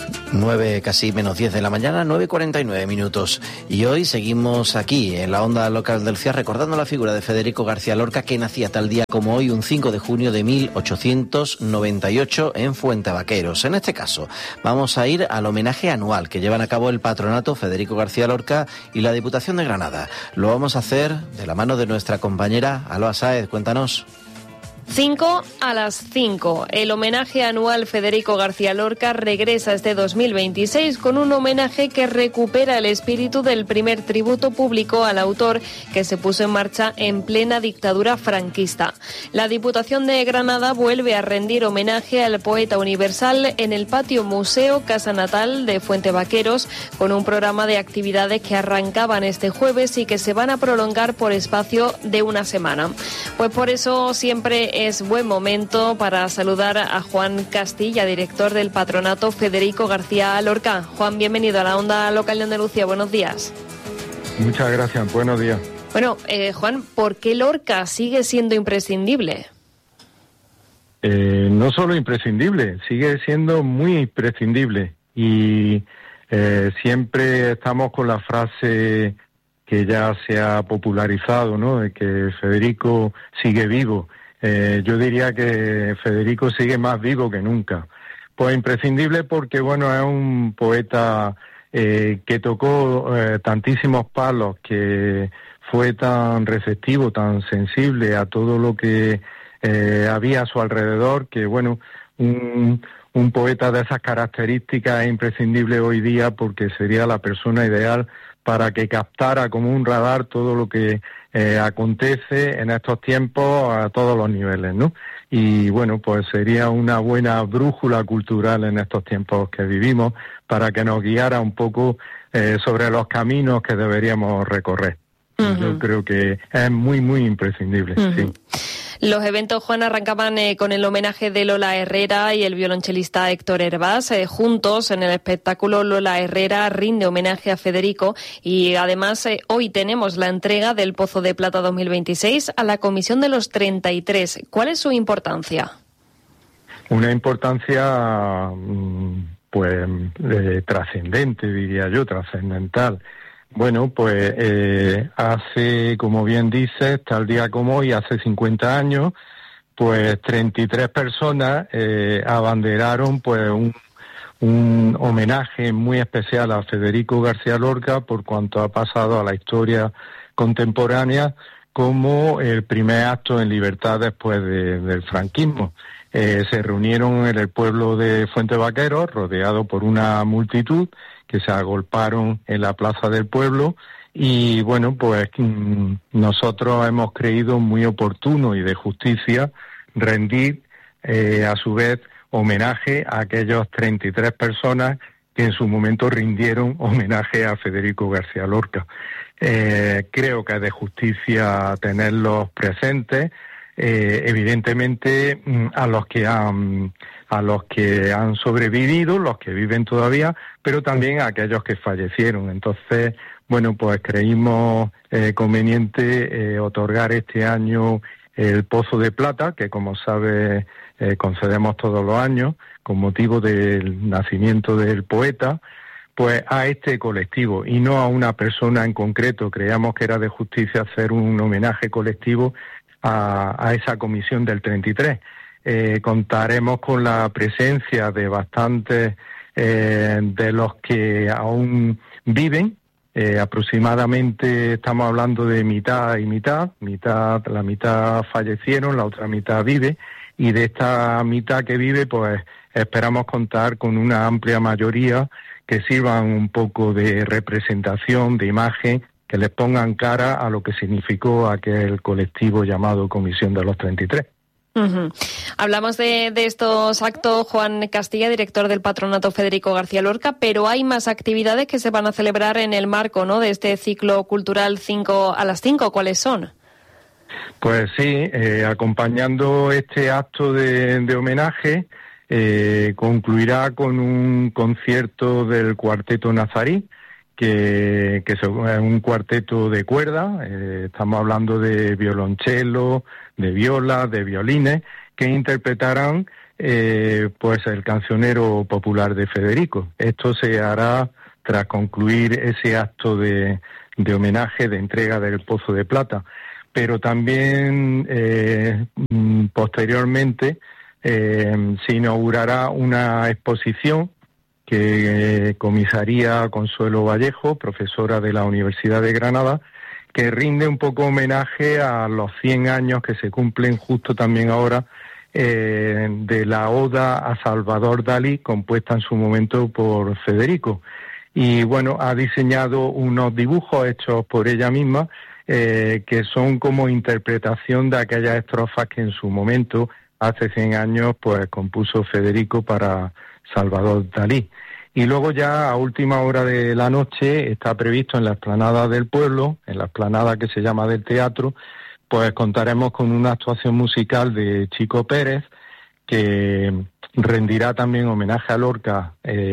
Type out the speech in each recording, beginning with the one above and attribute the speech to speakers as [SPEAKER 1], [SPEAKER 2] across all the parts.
[SPEAKER 1] 9, casi menos 10 de la mañana, 9:49 minutos. Y hoy seguimos aquí, en la onda local del CIAS, recordando la figura de Federico García Lorca, que nacía tal día como hoy, un 5 de junio de 1898, en Fuentevaqueros. En este caso, vamos a ir al homenaje anual que llevan a cabo el Patronato Federico García Lorca y la Diputación de Granada. Lo vamos a hacer de la mano de nuestra compañera Alba Sáez. Cuéntanos.
[SPEAKER 2] 5 a las 5. El homenaje anual Federico García Lorca regresa este 2026 con un homenaje que recupera el espíritu del primer tributo público al autor que se puso en marcha en plena dictadura franquista. La Diputación de Granada vuelve a rendir homenaje al poeta universal en el patio Museo Casa Natal de Fuentevaqueros, con un programa de actividades que arrancaban este jueves y que se van a prolongar por espacio de una semana. Pues por eso siempre es buen momento para saludar a Juan Castilla, director del Patronato Federico García Lorca. Juan, bienvenido a la onda local de Andalucía. Buenos días.
[SPEAKER 3] Muchas gracias. Buenos días.
[SPEAKER 2] Bueno, Juan, ¿por qué Lorca sigue siendo imprescindible?
[SPEAKER 3] No solo imprescindible, sigue siendo muy imprescindible. Y siempre estamos con la frase que ya se ha popularizado, ¿no?, de que Federico sigue vivo. Yo diría que Federico sigue más vivo que nunca. Pues imprescindible porque, bueno, es un poeta que tocó tantísimos palos, que fue tan receptivo, tan sensible a todo lo que había a su alrededor, que, bueno, un poeta de esas características es imprescindible hoy día porque sería la persona ideal para que captara como un radar todo lo que acontece en estos tiempos a todos los niveles, ¿no? Y bueno, pues sería una buena brújula cultural en estos tiempos que vivimos para que nos guiara un poco sobre los caminos que deberíamos recorrer. Uh-huh. Yo creo que es muy, muy imprescindible, uh-huh. Sí.
[SPEAKER 2] Los eventos, Juan, arrancaban con el homenaje de Lola Herrera y el violonchelista Héctor Hervás. Juntos, en el espectáculo, Lola Herrera rinde homenaje a Federico y además hoy tenemos la entrega del Pozo de Plata 2026 a la Comisión de los 33. ¿Cuál es su importancia?
[SPEAKER 3] Una importancia pues trascendente, diría yo, trascendental. Bueno, pues hace, como bien dices, tal día como hoy, hace 50 años, pues 33 personas abanderaron pues un homenaje muy especial a Federico García Lorca por cuanto ha pasado a la historia contemporánea como el primer acto en libertad después del franquismo. Se reunieron en el pueblo de Fuentevaqueros, rodeado por una multitud, que se agolparon en la plaza del pueblo y, bueno, pues nosotros hemos creído muy oportuno y de justicia rendir, a su vez, homenaje a aquellos 33 personas que en su momento rindieron homenaje a Federico García Lorca. Creo que es de justicia tenerlos presentes, evidentemente a los que han sobrevivido, los que viven todavía, pero también a aquellos que fallecieron. Entonces, bueno, pues creímos conveniente otorgar este año el Pozo de Plata, que como sabe concedemos todos los años con motivo del nacimiento del poeta, pues a este colectivo y no a una persona en concreto. Creíamos que era de justicia hacer un homenaje colectivo a esa comisión del 33. Contaremos con la presencia de bastantes de los que aún viven. Aproximadamente estamos hablando de mitad y mitad. La mitad fallecieron, la otra mitad vive, y de esta mitad que vive, pues esperamos contar con una amplia mayoría que sirvan un poco de representación, de imagen, que les pongan cara a lo que significó aquel colectivo llamado Comisión de los 33.
[SPEAKER 2] Uh-huh. Hablamos de estos actos, Juan Castilla, director del Patronato Federico García Lorca, pero hay más actividades que se van a celebrar en el marco, ¿no?, de este ciclo cultural 5 a las 5. ¿Cuáles son?
[SPEAKER 3] Pues sí, acompañando este acto de homenaje, concluirá con un concierto del Cuarteto Nazarí, que es un cuarteto de cuerda. Estamos hablando de violonchelo, de viola, de violines, que interpretarán pues el cancionero popular de Federico. Esto se hará tras concluir ese acto de homenaje, de entrega del Pozo de Plata. Pero también posteriormente se inaugurará una exposición que comisaría Consuelo Vallejo, profesora de la Universidad de Granada, que rinde un poco homenaje a los 100 años que se cumplen justo también ahora de la oda a Salvador Dalí, compuesta en su momento por Federico. Y bueno, ha diseñado unos dibujos hechos por ella misma, que son como interpretación de aquellas estrofas que en su momento, hace 100 años, pues compuso Federico para Salvador Dalí. Y luego ya a última hora de la noche está previsto en la explanada del pueblo, en la explanada que se llama del teatro, pues contaremos con una actuación musical de Chico Pérez, que rendirá también homenaje a Lorca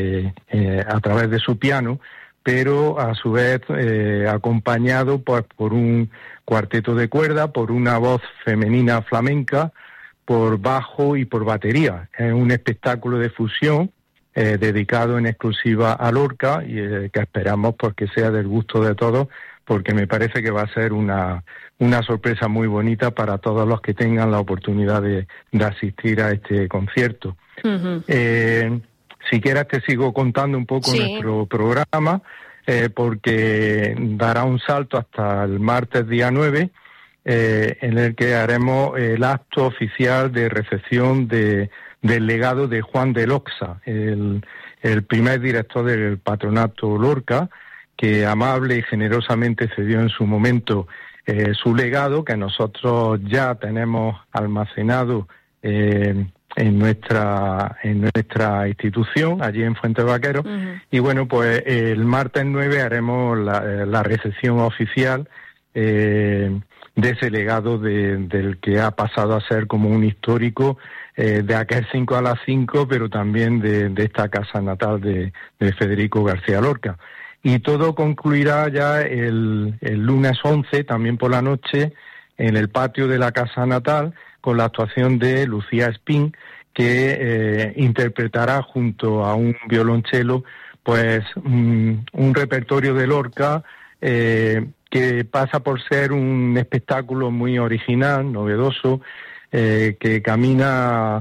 [SPEAKER 3] a través de su piano, pero a su vez acompañado pues por un cuarteto de cuerda, por una voz femenina flamenca, por bajo y por batería. Es un espectáculo de fusión dedicado en exclusiva a Lorca y que esperamos pues que sea del gusto de todos, porque me parece que va a ser una sorpresa muy bonita para todos los que tengan la oportunidad de asistir a este concierto. Uh-huh. Si quieres te sigo contando un poco nuestro programa, porque dará un salto hasta el martes día 9, en el que haremos el acto oficial de recepción del legado de Juan de Loxa, el primer director del Patronato Lorca, que amable y generosamente cedió en su momento su legado, que nosotros ya tenemos almacenado en nuestra institución, allí en Fuente Vaquero. Uh-huh. Y bueno, pues el martes 9 haremos la recepción oficial de ese legado del que ha pasado a ser como un histórico de aquel 5 a las 5, pero también de esta casa natal de Federico García Lorca. Y todo concluirá ya el lunes 11, también por la noche, en el patio de la casa natal, con la actuación de Lucía Espín, que interpretará junto a un violonchelo pues un repertorio de Lorca que pasa por ser un espectáculo muy original, novedoso, que camina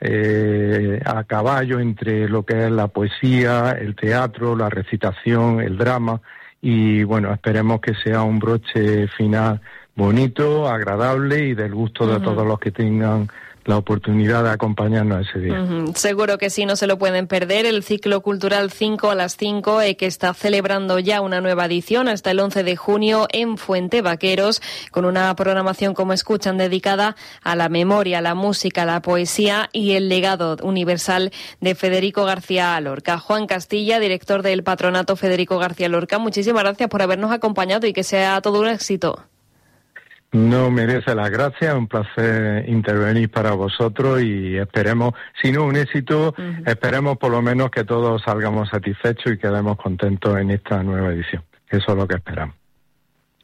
[SPEAKER 3] a caballo entre lo que es la poesía, el teatro, la recitación, el drama, y bueno, esperemos que sea un broche final bonito, agradable y del gusto de todos los que tengan la oportunidad de acompañarnos ese día.
[SPEAKER 2] Seguro que sí, no se lo pueden perder. El ciclo cultural 5 a las 5, que está celebrando ya una nueva edición hasta el 11 de junio en Fuente Vaqueros, con una programación, como escuchan, dedicada a la memoria, a la música, a la poesía y el legado universal de Federico García Lorca. Juan Castilla, director del Patronato Federico García Lorca, muchísimas gracias por habernos acompañado y que sea todo un éxito.
[SPEAKER 3] No merece las gracias, un placer intervenir para vosotros y esperemos, si no un éxito, esperemos por lo menos que todos salgamos satisfechos y quedemos contentos en esta nueva edición. Eso es lo que esperamos.